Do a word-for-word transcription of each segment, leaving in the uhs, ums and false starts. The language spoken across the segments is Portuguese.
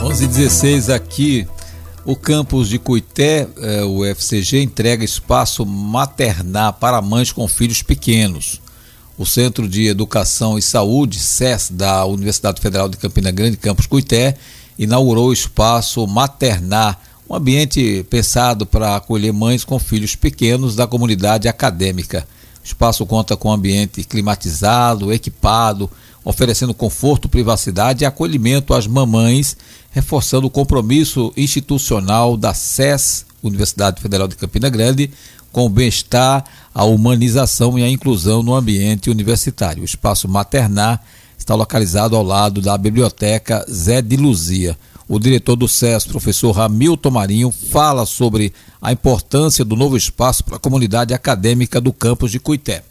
onze e dezesseis aqui, o campus de Cuité, eh, o U F C G, entrega espaço maternar para mães com filhos pequenos. O Centro de Educação e Saúde, C E S, da Universidade Federal de Campina Grande, campus Cuité, inaugurou o espaço maternar, um ambiente pensado para acolher mães com filhos pequenos da comunidade acadêmica. O espaço conta com ambiente climatizado, equipado, oferecendo conforto, privacidade e acolhimento às mamães, reforçando o compromisso institucional da C E S, Universidade Federal de Campina Grande, com o bem-estar, a humanização e a inclusão no ambiente universitário. O espaço maternar está localizado ao lado da Biblioteca Zé de Luzia. O diretor do C E S, professor Hamilton Marinho, fala sobre a importância do novo espaço para a comunidade acadêmica do campus de Cuité.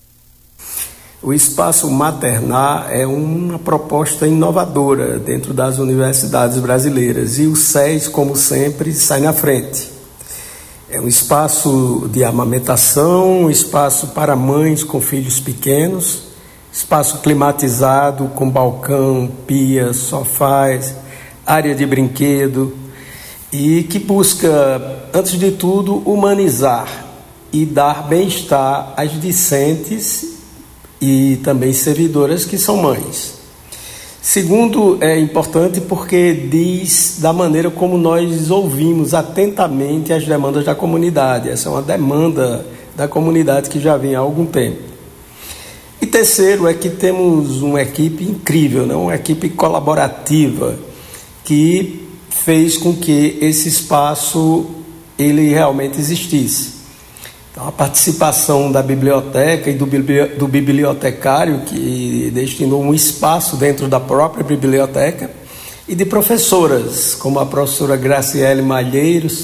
O espaço maternar é uma proposta inovadora dentro das universidades brasileiras e o C E S, como sempre, sai na frente. É um espaço de amamentação, um espaço para mães com filhos pequenos, espaço climatizado com balcão, pia, sofás, área de brinquedo e que busca, antes de tudo, humanizar e dar bem-estar às discentes e também servidoras que são mães. Segundo, é importante porque diz da maneira como nós ouvimos atentamente as demandas da comunidade. Essa é uma demanda da comunidade que já vem há algum tempo. E terceiro é que temos uma equipe incrível, né? Uma equipe colaborativa que fez com que esse espaço ele realmente existisse. Então, a participação da biblioteca e do, do bibliotecário, que destinou um espaço dentro da própria biblioteca, e de professoras, como a professora Graciele Malheiros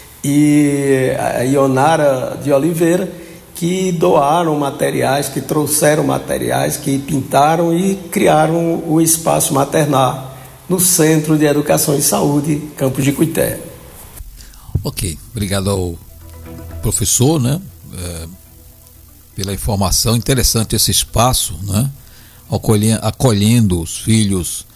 e a Ionara de Oliveira, que doaram materiais, que trouxeram materiais, que pintaram e criaram o espaço maternar no Centro de Educação e Saúde, campus de Cuité. Ok, obrigado ao professor, né, é, pela informação. Interessante esse espaço, né, acolhendo, acolhendo os filhos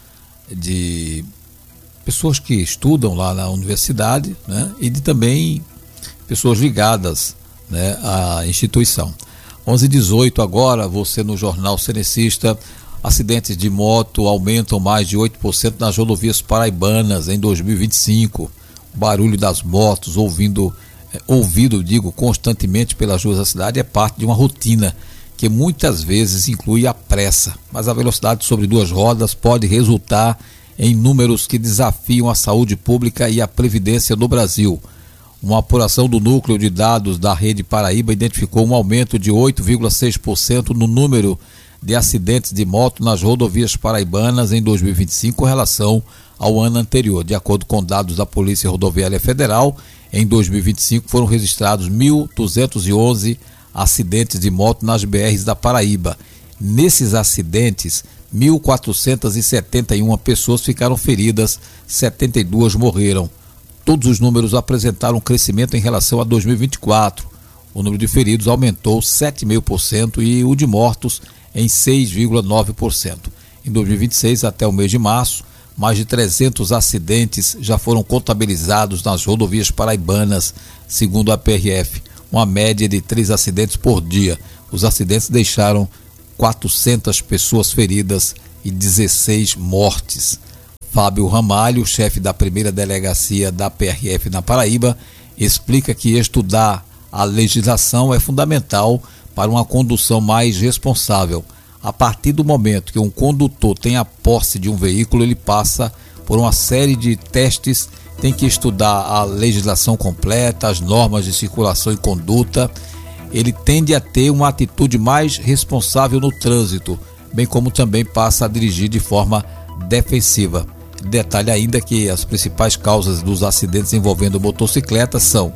de pessoas que estudam lá na universidade, né, e de também pessoas ligadas, né, à instituição. onze e dezoito agora, você no Jornal Cenecista. Acidentes de moto aumentam mais de oito por cento nas rodovias paraibanas em dois mil e vinte e cinco. O barulho das motos, ouvindo ouvido, digo, constantemente pelas ruas da cidade, é parte de uma rotina que muitas vezes inclui a pressa, mas a velocidade sobre duas rodas pode resultar em números que desafiam a saúde pública e a previdência no Brasil. Uma apuração do núcleo de dados da Rede Paraíba identificou um aumento de oito vírgula seis por cento no número de acidentes de moto nas rodovias paraibanas em dois mil e vinte e cinco em relação ao ano anterior. De acordo com dados da Polícia Rodoviária Federal, em dois mil e vinte e cinco foram registrados mil duzentos e onze acidentes de moto nas B Rs da Paraíba. Nesses acidentes, mil quatrocentas e setenta e uma pessoas ficaram feridas, setenta e duas morreram. Todos os números apresentaram um crescimento em relação a dois mil e vinte e quatro. O número de feridos aumentou sete vírgula cinco por cento e o de mortos em seis vírgula nove por cento. Em dois mil e vinte e seis, até o mês de março, mais de trezentos acidentes já foram contabilizados nas rodovias paraibanas, segundo a P R F, uma média de três acidentes por dia. Os acidentes deixaram quatrocentas pessoas feridas e dezesseis mortes. Fábio Ramalho, chefe da primeira delegacia da P R F na Paraíba, explica que estudar a legislação é fundamental para uma condução mais responsável. A partir do momento que um condutor tem a posse de um veículo, ele passa por uma série de testes, tem que estudar a legislação completa, as normas de circulação e conduta. Ele tende a ter uma atitude mais responsável no trânsito, bem como também passa a dirigir de forma defensiva. Detalhe ainda que as principais causas dos acidentes envolvendo motocicletas são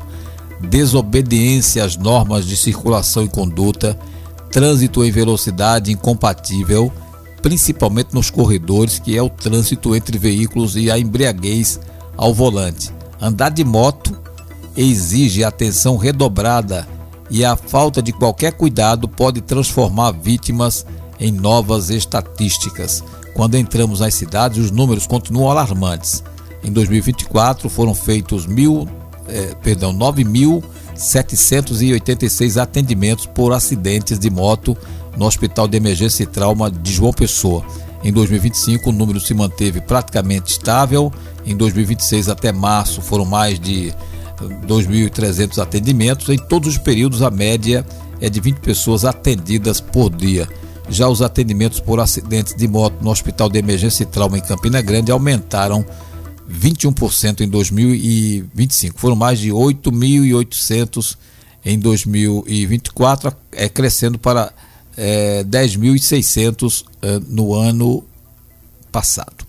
desobediência às normas de circulação e conduta, trânsito em velocidade incompatível, principalmente nos corredores, que é o trânsito entre veículos, e a embriaguez ao volante. Andar de moto exige atenção redobrada e a falta de qualquer cuidado pode transformar vítimas em novas estatísticas. Quando entramos nas cidades, os números continuam alarmantes. Em dois mil e vinte e quatro foram feitos mil, eh, perdão, nove mil setecentos e oitenta e seis atendimentos por acidentes de moto no Hospital de Emergência e Trauma de João Pessoa. Em dois mil e vinte e cinco o número se manteve praticamente estável. Em dois mil e vinte e seis até março foram mais de dois mil e trezentos atendimentos. Em todos os períodos a média é de vinte pessoas atendidas por dia. Já os atendimentos por acidentes de moto no Hospital de Emergência e Trauma em Campina Grande aumentaram vinte e um por cento em dois mil e vinte e cinco. Foram mais de oito mil e oitocentos em dois mil e vinte e quatro, é, crescendo para é, dez mil e seiscentos é, no ano passado.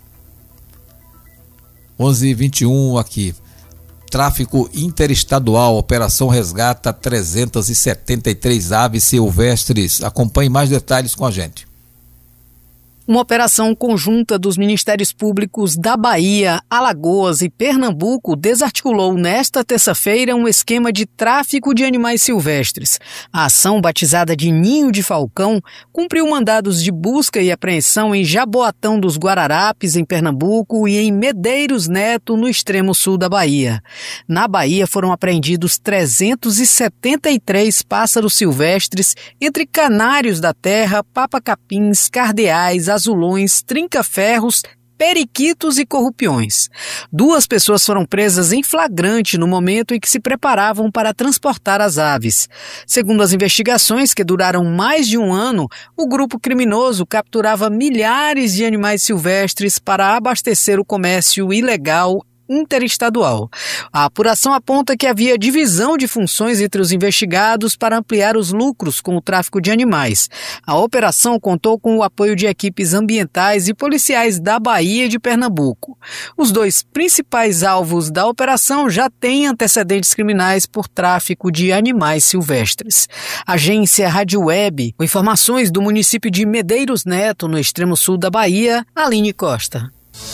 onze e vinte e um aqui. Tráfico interestadual, operação resgata trezentas e setenta e três aves silvestres. Acompanhe mais detalhes com a gente. Uma operação conjunta dos Ministérios Públicos da Bahia, Alagoas e Pernambuco desarticulou nesta terça-feira um esquema de tráfico de animais silvestres. A ação, batizada de Ninho de Falcão, cumpriu mandados de busca e apreensão em Jaboatão dos Guararapes, em Pernambuco, e em Medeiros Neto, no extremo sul da Bahia. Na Bahia foram apreendidos trezentos e setenta e três pássaros silvestres, entre canários da terra, papacapins, cardeais, azulões, trinca-ferros, periquitos e corrupiões. Duas pessoas foram presas em flagrante no momento em que se preparavam para transportar as aves. Segundo as investigações, que duraram mais de um ano, o grupo criminoso capturava milhares de animais silvestres para abastecer o comércio ilegal interestadual. A apuração aponta que havia divisão de funções entre os investigados para ampliar os lucros com o tráfico de animais. A operação contou com o apoio de equipes ambientais e policiais da Bahia e de Pernambuco. Os dois principais alvos da operação já têm antecedentes criminais por tráfico de animais silvestres. Agência Rádio Web, com informações do município de Medeiros Neto, no extremo sul da Bahia, Aline Costa.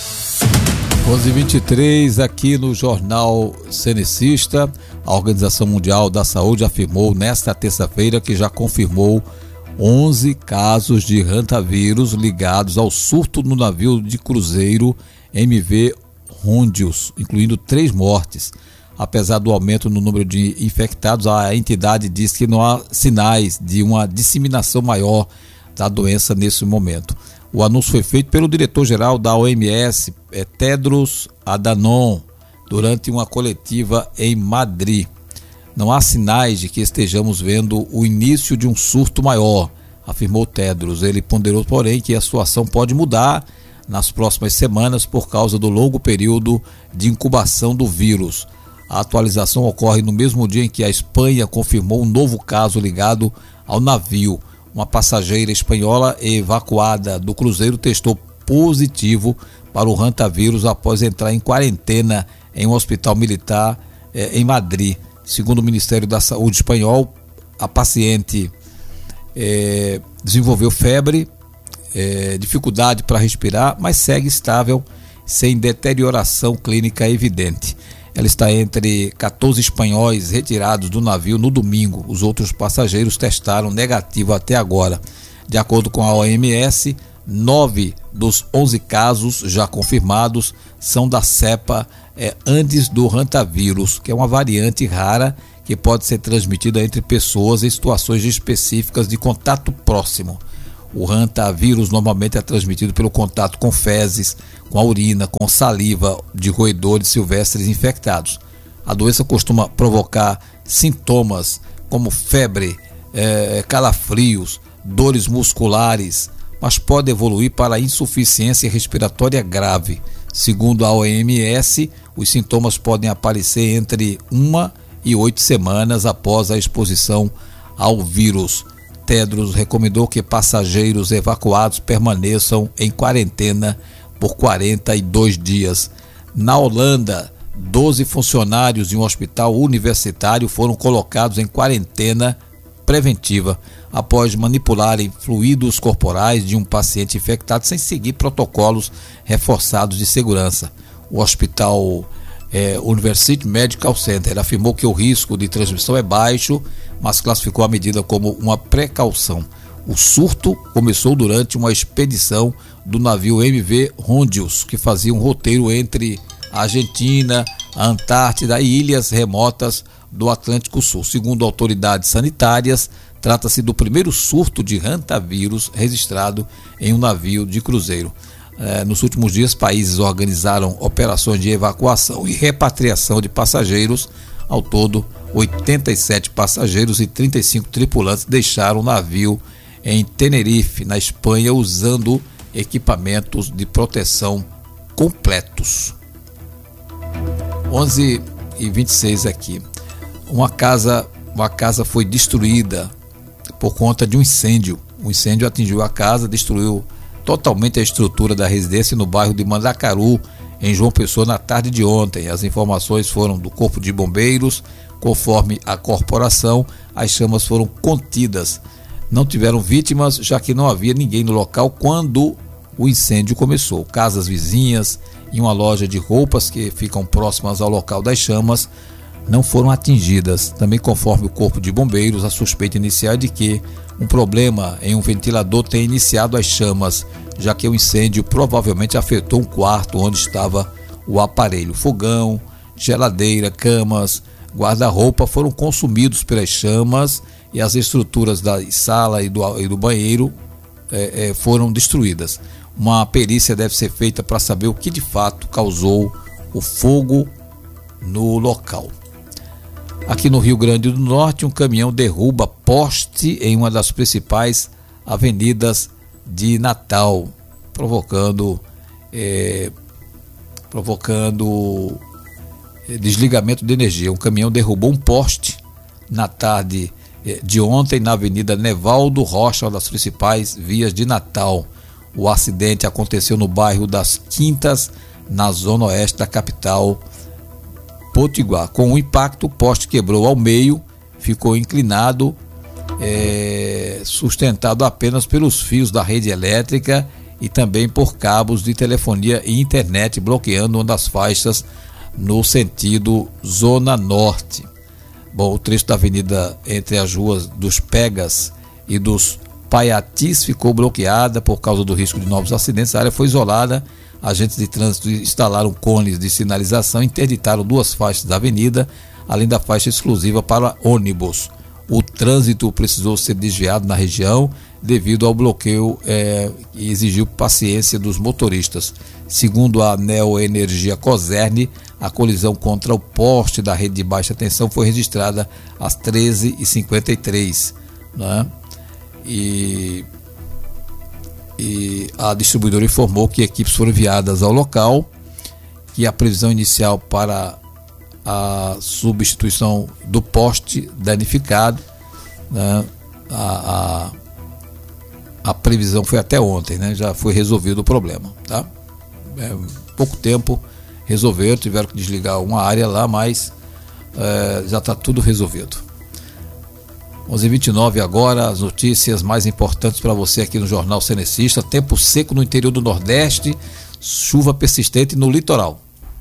onze e vinte e três aqui no Jornal Cenecista. A Organização Mundial da Saúde afirmou nesta terça-feira que já confirmou onze casos de hantavírus ligados ao surto no navio de cruzeiro M V Hondius, incluindo três mortes. Apesar do aumento no número de infectados, a entidade diz que não há sinais de uma disseminação maior da doença nesse momento. O anúncio foi feito pelo diretor-geral da O M S, Tedros Adhanom, durante uma coletiva em Madrid. Não há sinais de que estejamos vendo o início de um surto maior, afirmou Tedros. Ele ponderou, porém, que a situação pode mudar nas próximas semanas por causa do longo período de incubação do vírus. A atualização ocorre no mesmo dia em que a Espanha confirmou um novo caso ligado ao navio. Uma passageira espanhola evacuada do cruzeiro testou positivo para o hantavírus após entrar em quarentena em um hospital militar eh, em Madrid. Segundo o Ministério da Saúde espanhol, a paciente eh, desenvolveu febre, eh, dificuldade para respirar, mas segue estável, sem deterioração clínica evidente. Ela está entre quatorze espanhóis retirados do navio no domingo. Os outros passageiros testaram negativo até agora. De acordo com a O M S, nove dos onze casos já confirmados são da cepa é, Andes do hantavírus, que é uma variante rara que pode ser transmitida entre pessoas em situações específicas de contato próximo. O hantavírus normalmente é transmitido pelo contato com fezes, com a urina, com saliva de roedores silvestres infectados. A doença costuma provocar sintomas como febre, é, calafrios, dores musculares, mas pode evoluir para insuficiência respiratória grave. Segundo a O M S, os sintomas podem aparecer entre uma e oito semanas após a exposição ao vírus. Tedros recomendou que passageiros evacuados permaneçam em quarentena por quarenta e dois dias. Na Holanda, doze funcionários de um hospital universitário foram colocados em quarentena preventiva após manipularem fluidos corporais de um paciente infectado sem seguir protocolos reforçados de segurança. O hospital é, University Medical Center afirmou que o risco de transmissão é baixo, mas classificou a medida como uma precaução. O surto começou durante uma expedição do navio M V Hondius, que fazia um roteiro entre a Argentina, a Antártida e ilhas remotas do Atlântico Sul. Segundo autoridades sanitárias, trata-se do primeiro surto de hantavírus registrado em um navio de cruzeiro. É, nos últimos dias, países organizaram operações de evacuação e repatriação de passageiros. Ao todo, oitenta e sete passageiros e trinta e cinco tripulantes deixaram o navio em Tenerife, na Espanha, usando equipamentos de proteção completos. onze e vinte e seis aqui. Uma casa, uma casa foi destruída por conta de um incêndio. O incêndio atingiu a casa, destruiu totalmente a estrutura da residência no bairro de Mandacaru, em João Pessoa, na tarde de ontem. As informações foram do Corpo de Bombeiros. Conforme a corporação, as chamas foram contidas. Não tiveram vítimas, já que não havia ninguém no local quando o incêndio começou. Casas vizinhas e uma loja de roupas que ficam próximas ao local das chamas não foram atingidas. Também, conforme o Corpo de Bombeiros, a suspeita inicial é de que um problema em um ventilador tenha iniciado as chamas, já que o incêndio provavelmente afetou um quarto onde estava o aparelho. Fogão, geladeira, camas, guarda-roupa foram consumidos pelas chamas e as estruturas da sala e do, e do banheiro é, é, foram destruídas. Uma perícia deve ser feita para saber o que de fato causou o fogo no local. Aqui no Rio Grande do Norte, um caminhão derruba poste em uma das principais avenidas de Natal, provocando, é, provocando desligamento de energia. Um caminhão derrubou um poste na tarde de ontem na Avenida Nevaldo Rocha, uma das principais vias de Natal. O acidente aconteceu no bairro das Quintas, na zona oeste da capital Potiguar. Com o impacto, o poste quebrou ao meio, ficou inclinado, é, sustentado apenas pelos fios da rede elétrica e também por cabos de telefonia e internet, bloqueando uma das faixas no sentido Zona Norte. Bom, o trecho da avenida entre as ruas dos Pegas e dos Paiatis ficou bloqueada por causa do risco de novos acidentes. A área foi isolada. Agentes de trânsito instalaram cones de sinalização e interditaram duas faixas da avenida, além da faixa exclusiva para ônibus. O trânsito precisou ser desviado na região devido ao bloqueio é, e exigiu paciência dos motoristas. Segundo a Neoenergia Coserne, a colisão contra o poste da rede de baixa tensão foi registrada às treze e cinquenta e três, né? E, e a distribuidora informou que equipes foram enviadas ao local, que a previsão inicial para a substituição do poste danificado, né? a, a, a previsão foi até ontem, né? Já foi resolvido o problema, tá? É, pouco tempo resolveram, tiveram que desligar uma área lá, mas é, já está tudo resolvido. onze e vinte e nove agora, as notícias mais importantes para você aqui no Jornal Cenecista. Tempo seco no interior do Nordeste, chuva persistente no litoral.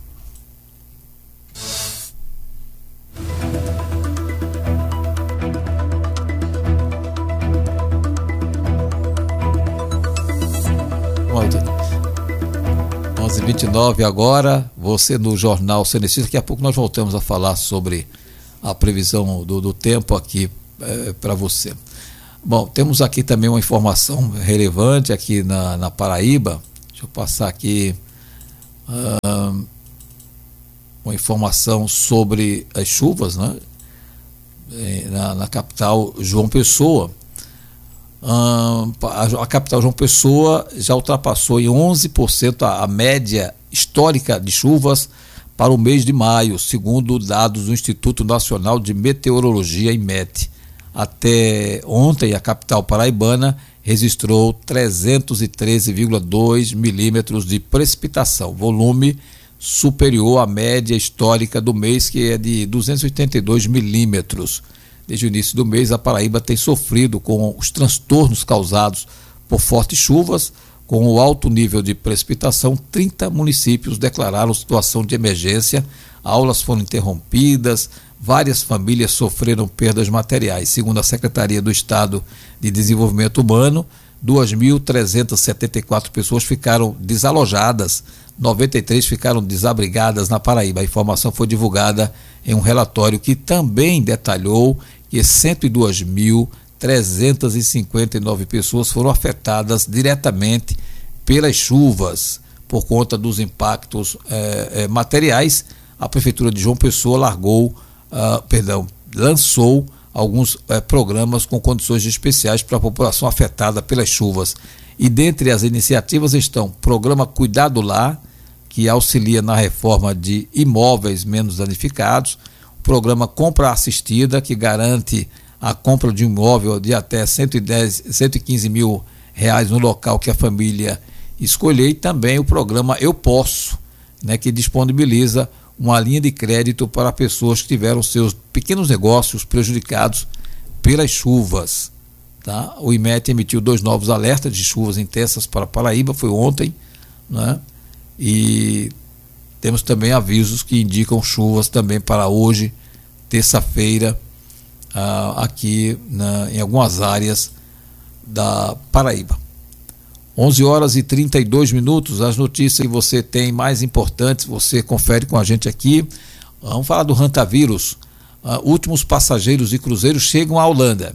onze e vinte e nove agora, você no Jornal Cenecista. Daqui a pouco nós voltamos a falar sobre a previsão do, do tempo aqui É, para você. Bom, temos aqui também uma informação relevante aqui na, na Paraíba. Deixa eu passar aqui uh, uma informação sobre as chuvas, né? na, na capital João Pessoa. Uh, a, a capital João Pessoa já ultrapassou em onze por cento a, a média histórica de chuvas para o mês de maio, segundo dados do Instituto Nacional de Meteorologia, INMET. Até ontem, a capital paraibana registrou trezentos e treze vírgula dois milímetros de precipitação, volume superior à média histórica do mês, que é de duzentos e oitenta e dois milímetros. Desde o início do mês, a Paraíba tem sofrido com os transtornos causados por fortes chuvas. Com o alto nível de precipitação, trinta municípios declararam situação de emergência, aulas foram interrompidas, várias famílias sofreram perdas materiais. Segundo a Secretaria do Estado de Desenvolvimento Humano, duas mil trezentas e setenta e quatro pessoas ficaram desalojadas noventa e três ficaram desabrigadas na Paraíba. A informação foi divulgada em um relatório que também detalhou que cento e duas mil trezentas e cinquenta e nove pessoas foram afetadas diretamente pelas chuvas por conta dos impactos eh, eh, materiais. A Prefeitura de João Pessoa largou, uh, perdão, lançou alguns eh, programas com condições especiais para a população afetada pelas chuvas. E dentre as iniciativas estão o Programa Cuidado Lá, que auxilia na reforma de imóveis menos danificados, o Programa Compra Assistida, que garante a compra de um imóvel de até cento e dez, cento e quinze mil reais no local que a família escolher, e também o Programa Eu Posso, né, que disponibiliza uma linha de crédito para pessoas que tiveram seus pequenos negócios prejudicados pelas chuvas. Tá? O I M E T emitiu dois novos alertas de chuvas intensas para Paraíba, foi ontem, né? E temos também avisos que indicam chuvas também para hoje, terça-feira, ah, aqui na, em algumas áreas da Paraíba. onze horas e trinta e dois minutos, as notícias que você tem mais importantes, você confere com a gente aqui. Vamos falar do hantavírus. Uh, últimos passageiros de cruzeiro chegam à Holanda.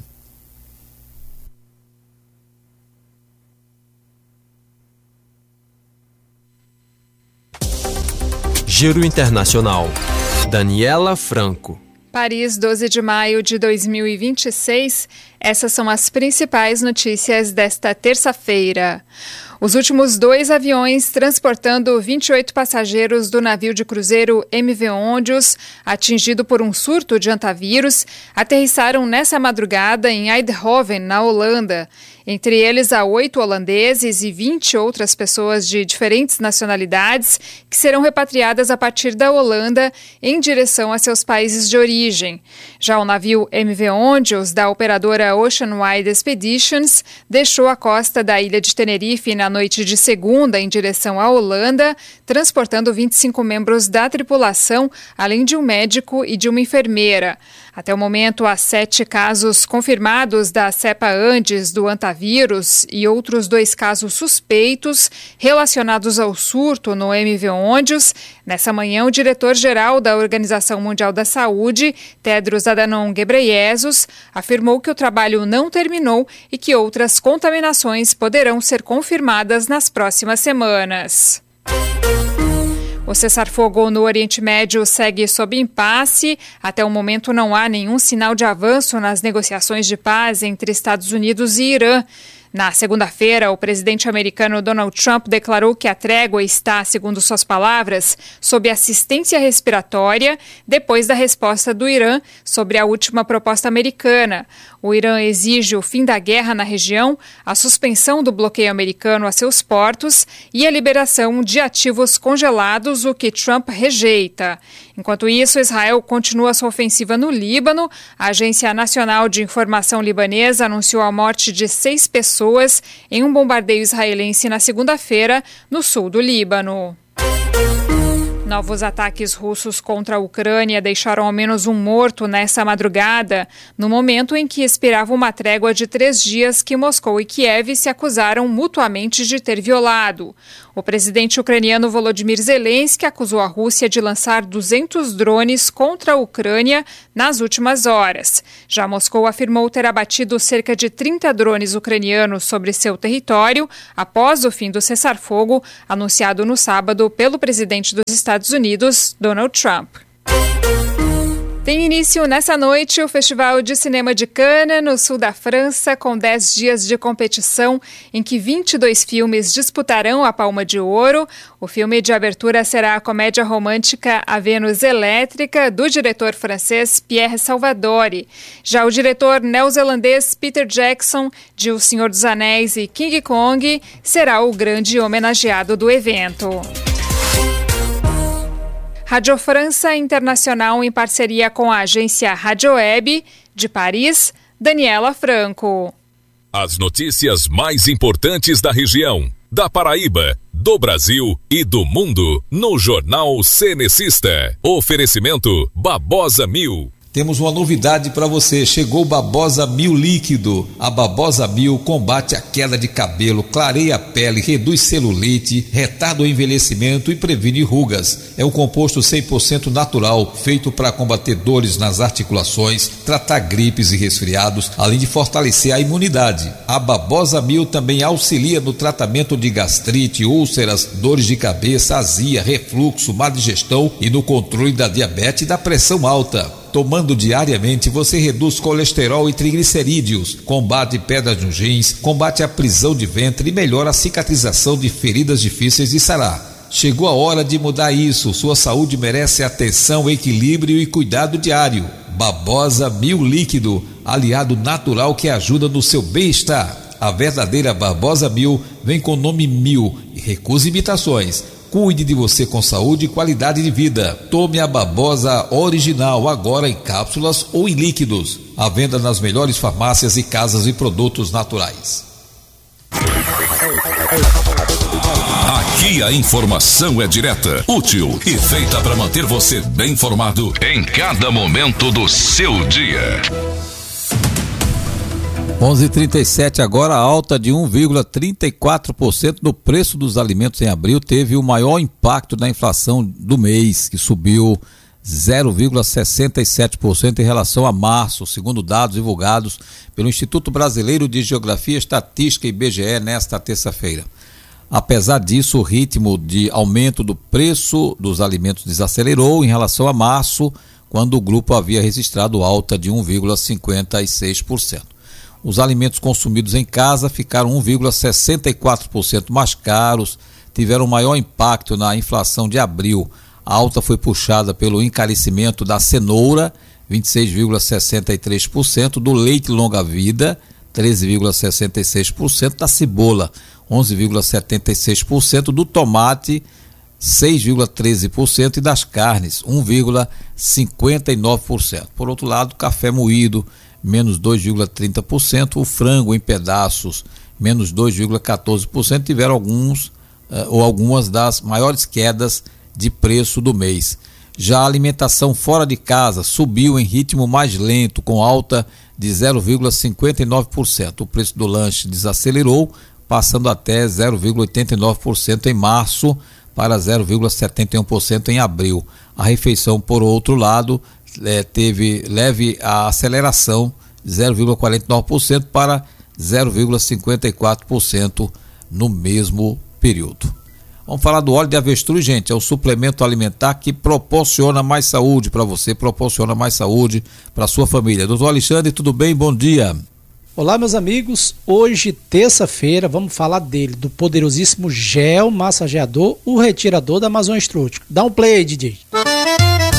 Giro Internacional. Daniela Franco. Paris, doze de maio de dois mil e vinte e seis. Essas são as principais notícias desta terça-feira. Os últimos dois aviões transportando vinte e oito passageiros do navio de cruzeiro M V Ondius, atingido por um surto de hantavírus, aterrissaram nessa madrugada em Eindhoven, na Holanda. Entre eles, há oito holandeses e vinte outras pessoas de diferentes nacionalidades que serão repatriadas a partir da Holanda em direção a seus países de origem. Já o navio M V Ondius, da operadora Ocean Wide Expeditions, deixou a costa da ilha de Tenerife na noite de segunda em direção à Holanda, transportando vinte e cinco membros da tripulação, além de um médico e de uma enfermeira. Até o momento, há sete casos confirmados da cepa Andes do hantavírus e outros dois casos suspeitos relacionados ao surto no M V Ondius. Nessa manhã, o diretor-geral da Organização Mundial da Saúde, Tedros Adhanom Ghebreyesus, afirmou que o trabalho não terminou e que outras contaminações poderão ser confirmadas nas próximas semanas. O cessar-fogo no Oriente Médio segue sob impasse. Até o momento não há nenhum sinal de avanço nas negociações de paz entre Estados Unidos e Irã. Na segunda-feira, o presidente americano Donald Trump declarou que a trégua está, segundo suas palavras, sob assistência respiratória, depois da resposta do Irã sobre a última proposta americana. O Irã exige o fim da guerra na região, a suspensão do bloqueio americano a seus portos e a liberação de ativos congelados, o que Trump rejeita. Enquanto isso, Israel continua sua ofensiva no Líbano. A Agência Nacional de Informação Libanesa anunciou a morte de seis pessoas em um bombardeio israelense na segunda-feira, no sul do Líbano. Novos ataques russos contra a Ucrânia deixaram ao menos um morto nessa madrugada, no momento em que esperavam uma trégua de três dias que Moscou e Kiev se acusaram mutuamente de ter violado. O presidente ucraniano Volodymyr Zelensky acusou a Rússia de lançar duzentos drones contra a Ucrânia nas últimas horas. Já Moscou afirmou ter abatido cerca de trinta drones ucranianos sobre seu território após o fim do cessar-fogo anunciado no sábado pelo presidente dos Estados Unidos, Donald Trump. Tem início nessa noite o Festival de Cinema de Cannes, no sul da França, com dez dias de competição, em que vinte e dois filmes disputarão a Palma de Ouro. O filme de abertura será a comédia romântica A Vênus Elétrica, do diretor francês Pierre Salvadori. Já o diretor neozelandês Peter Jackson, de O Senhor dos Anéis e King Kong, será o grande homenageado do evento. Rádio França Internacional, em parceria com a agência Rádio Web, de Paris, Daniela Franco. As notícias mais importantes da região, da Paraíba, do Brasil e do mundo, no Jornal Cenecista. Oferecimento Babosa Mil. Temos uma novidade para você, chegou o Babosa Mil líquido. A Babosa Mil combate a queda de cabelo, clareia a pele, reduz celulite, retarda o envelhecimento e previne rugas. É um composto cem por cento natural, feito para combater dores nas articulações, tratar gripes e resfriados, além de fortalecer a imunidade. A Babosa Mil também auxilia no tratamento de gastrite, úlceras, dores de cabeça, azia, refluxo, má digestão e no controle da diabetes e da pressão alta. Tomando diariamente, você reduz colesterol e triglicerídeos, combate pedras nos rins, combate a prisão de ventre e melhora a cicatrização de feridas difíceis de sarar. Chegou a hora de mudar isso. Sua saúde merece atenção, equilíbrio e cuidado diário. Babosa Mil líquido, aliado natural que ajuda no seu bem-estar. A verdadeira Babosa Mil vem com o nome Mil e recusa imitações. Cuide de você com saúde e qualidade de vida. Tome a Babosa original agora em cápsulas ou em líquidos. À venda nas melhores farmácias e casas de produtos naturais. Aqui a informação é direta, útil e feita para manter você bem informado em cada momento do seu dia. onze e trinta e sete agora, a alta de um vírgula trinta e quatro por cento no preço dos alimentos em abril teve o maior impacto na inflação do mês, que subiu zero vírgula sessenta e sete por cento em relação a março, segundo dados divulgados pelo Instituto Brasileiro de Geografia e Estatística, I B G E, nesta terça-feira. Apesar disso, o ritmo de aumento do preço dos alimentos desacelerou em relação a março, quando o grupo havia registrado alta de um vírgula cinquenta e seis por cento. Os alimentos consumidos em casa ficaram um vírgula sessenta e quatro por cento mais caros, tiveram maior impacto na inflação de abril. A alta foi puxada pelo encarecimento da cenoura, vinte e seis vírgula sessenta e três por cento, do leite longa-vida, treze vírgula sessenta e seis por cento, da cebola, onze vírgula setenta e seis por cento, do tomate, seis vírgula treze por cento e das carnes, um vírgula cinquenta e nove por cento. Por outro lado, café moído, menos dois vírgula trinta por cento, o frango em pedaços, menos dois vírgula quatorze por cento, tiveram alguns uh, ou algumas das maiores quedas de preço do mês. Já a alimentação fora de casa subiu em ritmo mais lento, com alta de zero vírgula cinquenta e nove por cento. O preço do lanche desacelerou, passando até zero vírgula oitenta e nove por cento em março para zero vírgula setenta e um por cento em abril. A refeição, por outro lado, É, teve leve a aceleração de zero vírgula quarenta e nove por cento para zero vírgula cinquenta e quatro por cento no mesmo período. Vamos falar do óleo de avestruz, gente. É o suplemento alimentar que proporciona mais saúde para você, proporciona mais saúde para a sua família. Doutor Alexandre, tudo bem? Bom dia. Olá, meus amigos. Hoje, terça-feira, vamos falar dele, do poderosíssimo gel massageador, o retirador da Amazon Estrútico. Dá um play aí, D J.